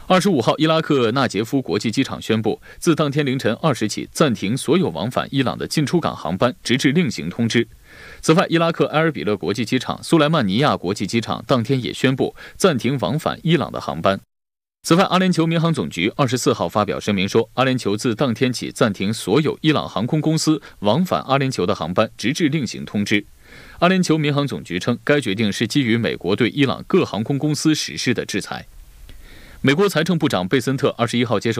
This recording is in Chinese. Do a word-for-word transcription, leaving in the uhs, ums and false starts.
二十五号，伊拉克纳杰夫国际机场宣布，自当天凌晨二时起暂停所有往返伊朗的进出港航班，直至另行通知。此外，伊拉克埃尔比勒国际机场、苏莱曼尼亚国际机场当天也宣布暂停往返伊朗的航班。此外，阿联酋民航总局二十四号发表声明说，阿联酋自当天起暂停所有伊朗航空公司往返阿联酋的航班，直至另行通知。阿联酋民航总局称，该决定是基于美国对伊朗各航空公司实施的制裁。美国财政部长贝森特二十一号接受